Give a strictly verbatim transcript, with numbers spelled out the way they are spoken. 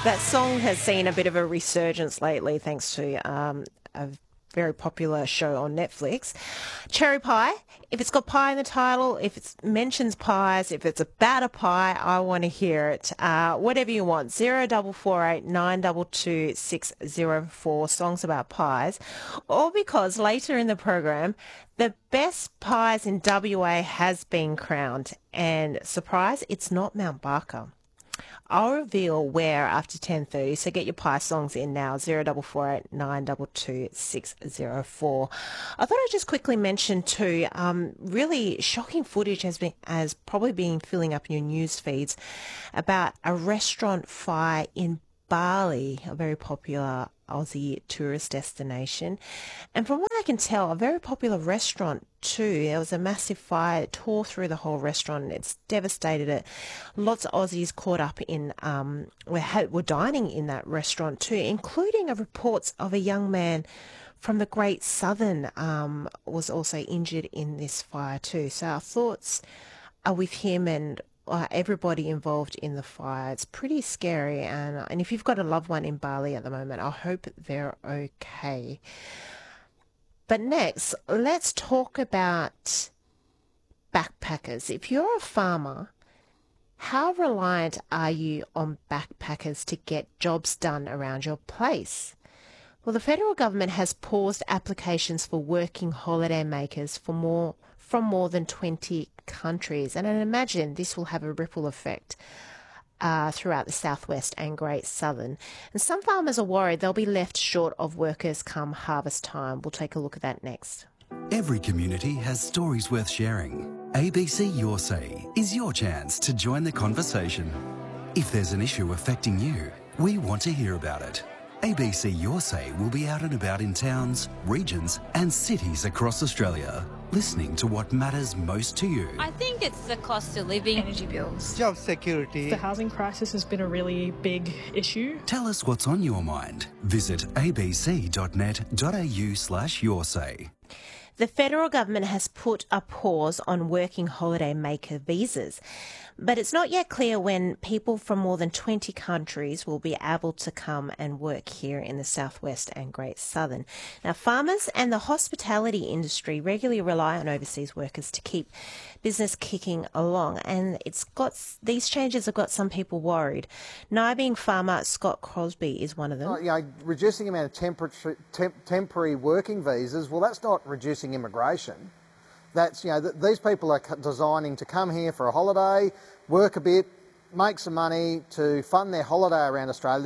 That song has seen a bit of a resurgence lately thanks to um, a very popular show on Netflix. Cherry Pie. If it's got pie in the title, if it mentions pies, if it's about a pie, I want to hear it. Uh, whatever you want. Zero double four eight nine double two six zero four songs about pies. All because later in the program, the best pies in W A has been crowned. And surprise, it's not Mount Barker. I'll reveal where after ten thirty, so get your pie songs in now, zero double four eight nine double two six zero four. I thought I'd just quickly mention too, um, really shocking footage has been has probably been filling up your news feeds about a restaurant fire in Bali, a very popular Aussie tourist destination. And from what I can tell, a very popular restaurant too. There was a massive fire that tore through the whole restaurant. It's devastated it. Lots of Aussies caught up in, um, were, were dining in that restaurant too, including a reports of a young man from the Great Southern um, was also injured in this fire too. So our thoughts are with him and Uh, everybody involved in the fire. It's pretty scary, and and if you've got a loved one in Bali at the moment, I hope they're okay. But next, let's talk about backpackers. If you're a farmer, how reliant are you on backpackers to get jobs done around your place? Well, the federal government has paused applications for working holiday makers for more from more than twenty countries, and I imagine this will have a ripple effect uh, throughout the southwest and Great Southern. And some farmers are worried they'll be left short of workers come harvest time. We'll take a look at that next. Every community has stories worth sharing. A B C Your Say is your chance to join the conversation. If there's an issue affecting you, we want to hear about it. A B C Your Say will be out and about in towns, regions and cities across Australia, listening to what matters most to you. I think it's the cost of living. Energy bills. Job security. The housing crisis has been a really big issue. Tell us what's on your mind. Visit abc.net.au slash your say. The federal government has put a pause on working holiday maker visas, but it's not yet clear when people from more than twenty countries will be able to come and work here in the southwest and Great Southern. Now, farmers and the hospitality industry regularly rely on overseas workers to keep business kicking along, and it's got these changes have got some people worried. Nibing farmer Scott Crosby is one of them. Oh, you know, reducing the amount of temporary, temp, temporary working visas, well, that's not reducing immigration. That's, you know, th these people are designing to come here for a holiday, work a bit, make some money to fund their holiday around Australia.